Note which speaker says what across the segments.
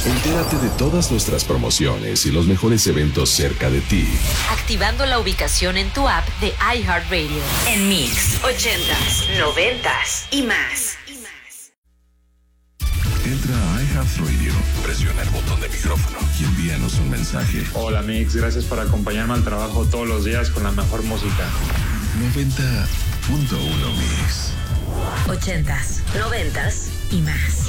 Speaker 1: Entérate de todas nuestras promociones y los mejores eventos cerca de ti.
Speaker 2: Activando la ubicación en tu app de iHeartRadio. En Mix, 80s, 90s y más.
Speaker 1: Entra a iHeartRadio, presiona el botón de micrófono y envíanos un mensaje.
Speaker 3: Hola Mix, gracias por acompañarme al trabajo todos los días con la mejor música.
Speaker 1: 90.1 Mix.
Speaker 2: 80s, 90s y más.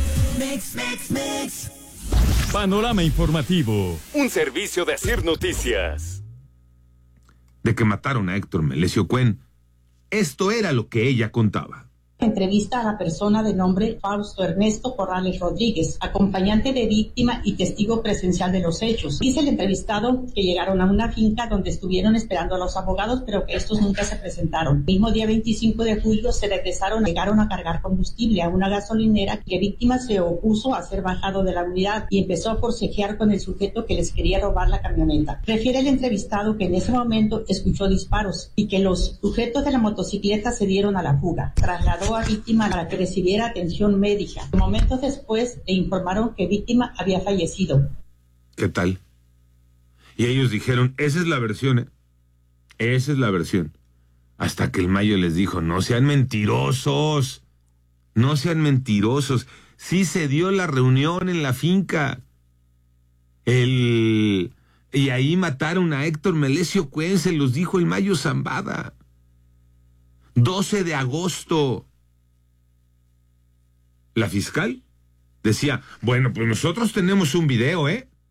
Speaker 4: Mix. Panorama informativo. Un servicio de Asir Noticias.
Speaker 5: De que mataron a Héctor Melesio Cuen, esto era lo que ella contaba.
Speaker 6: Entrevista a la persona de nombre Fausto Ernesto Corrales Rodríguez, acompañante de víctima y testigo presencial de los hechos. Dice el entrevistado que llegaron a una finca donde estuvieron esperando a los abogados, pero que estos nunca se presentaron. El mismo día 25 de julio se regresaron, llegaron a cargar combustible a una gasolinera que víctima se opuso a ser bajado de la unidad y empezó a forcejear con el sujeto que les quería robar la camioneta. Refiere el entrevistado que en ese momento escuchó disparos y que los sujetos de la motocicleta se dieron a la fuga. Trasladó a víctima para que recibiera atención médica. Momentos después le informaron que víctima había fallecido.
Speaker 5: ¿Qué tal? Y ellos dijeron, esa es la versión, esa es la versión. Hasta que el Mayo les dijo, no sean mentirosos, no sean mentirosos. Sí se dio la reunión en la finca. Y ahí mataron a Héctor Melesio Cuen, se los dijo el Mayo Zambada. 12 de agosto. La fiscal decía, bueno, pues nosotros tenemos un video,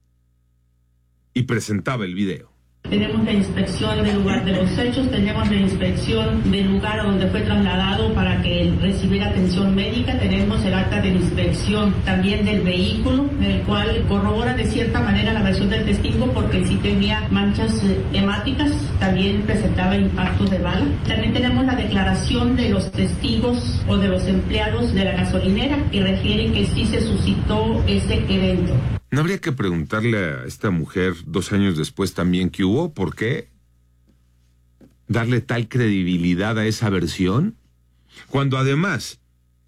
Speaker 5: y presentaba el video.
Speaker 6: Tenemos la inspección del lugar de los hechos, tenemos la inspección del lugar donde fue trasladado para que recibiera atención médica, tenemos el acta de inspección también del vehículo, en el cual corrobora de cierta manera la versión del testigo porque sí tenía manchas hemáticas, también presentaba impactos de bala. También tenemos la declaración de los testigos o de los empleados de la gasolinera que refieren que sí se suscitó ese evento.
Speaker 5: ¿No habría que preguntarle a esta mujer 2 años después también qué hubo? ¿Por qué? ¿Darle tal credibilidad a esa versión? Cuando además,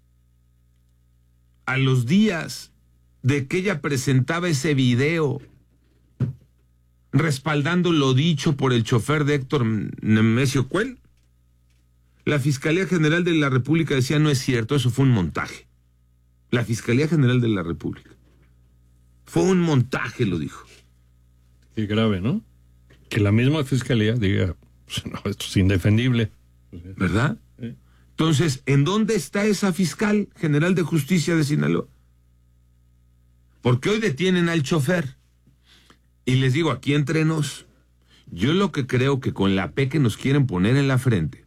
Speaker 5: a los días de que ella presentaba ese video, respaldando lo dicho por el chofer de Héctor Melesio Cuen, la Fiscalía General de la República decía, no es cierto, eso fue un montaje. La Fiscalía General de la República. Fue un montaje, lo dijo.
Speaker 7: Qué grave, ¿no? Que la misma fiscalía diga, pues, no, esto es indefendible.
Speaker 5: ¿Verdad? Entonces, ¿en dónde está esa fiscal general de justicia de Sinaloa? Porque hoy detienen al chofer. Y les digo, aquí entre nos, yo lo que creo que con la P que nos quieren poner en la frente,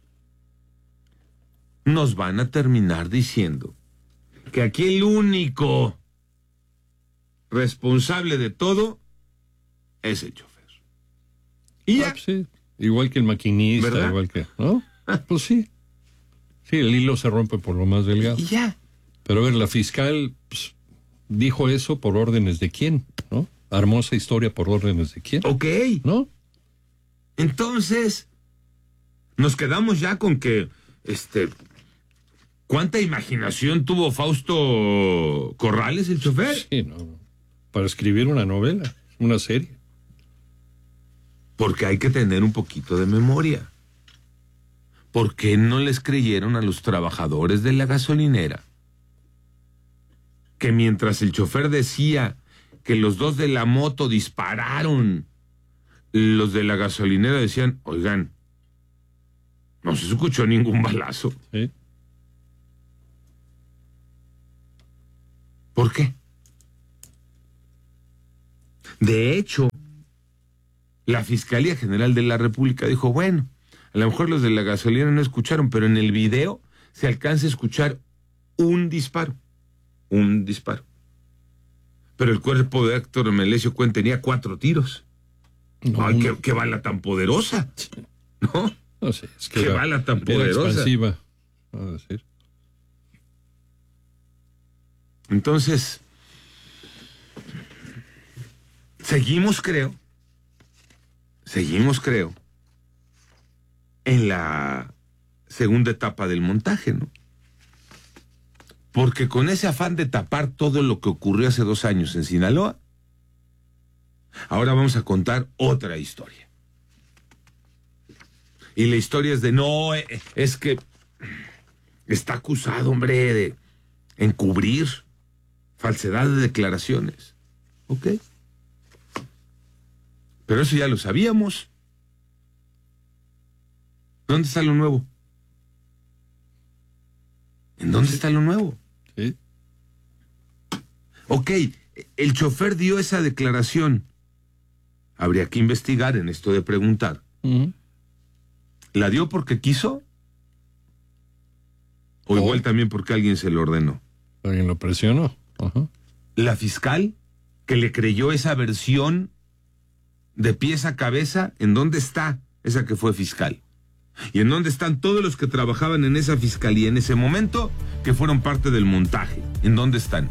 Speaker 5: nos van a terminar diciendo que aquí el único responsable de todo es el chofer. Y ya.
Speaker 7: Sí, igual que el maquinista,
Speaker 5: ¿verdad?
Speaker 7: Igual que, ¿no? Pues sí. Sí, el hilo se rompe por lo más delgado.
Speaker 5: Y ya.
Speaker 7: Pero a ver, la fiscal pues, dijo eso por órdenes de quién, ¿no? Armó esa historia por órdenes de quién.
Speaker 5: Ok.
Speaker 7: ¿No?
Speaker 5: Entonces, nos quedamos ya con que, ¿cuánta imaginación tuvo Fausto Corrales, el chofer?
Speaker 7: Sí, no. Para escribir una novela, una serie.
Speaker 5: Porque hay que tener un poquito de memoria. ¿Por qué no les creyeron a los trabajadores de la gasolinera? Que mientras el chofer decía que los dos de la moto dispararon, los de la gasolinera decían, oigan, no se escuchó ningún balazo.
Speaker 7: ¿Sí?
Speaker 5: ¿Por qué? De hecho, la Fiscalía General de la República dijo, bueno, a lo mejor los de la gasolina no escucharon, pero en el video se alcanza a escuchar un disparo. Pero el cuerpo de Héctor Melesio Cuen tenía 4 tiros.
Speaker 7: No,
Speaker 5: Ay, qué bala tan poderosa, ¿no?
Speaker 7: No sé, es que
Speaker 5: qué bala tan poderosa.
Speaker 7: Expansiva, a decir.
Speaker 5: Entonces, seguimos, creo, en la segunda etapa del montaje, ¿no? Porque con ese afán de tapar todo lo que ocurrió hace 2 años en Sinaloa, ahora vamos a contar otra historia. Y la historia es de, no, es que está acusado, hombre, de encubrir falsedad de declaraciones. ¿Ok? Pero eso ya lo sabíamos. ¿Dónde está lo nuevo? ¿En dónde está lo nuevo?
Speaker 7: Sí.
Speaker 5: Ok, el chofer dio esa declaración. Habría que investigar en esto de preguntar.
Speaker 7: Uh-huh.
Speaker 5: ¿La dio porque quiso? ¿O igual también porque alguien se lo ordenó?
Speaker 7: ¿Alguien lo presionó? Uh-huh.
Speaker 5: ¿La fiscal que le creyó esa versión de pies a cabeza? ¿En dónde está esa que fue fiscal? ¿Y en dónde están todos los que trabajaban en esa fiscalía en ese momento que fueron parte del montaje? ¿En dónde están?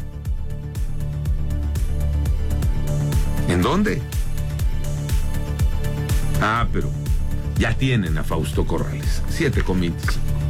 Speaker 5: ¿En dónde? Ah, pero ya tienen a Fausto Corrales. 7:25.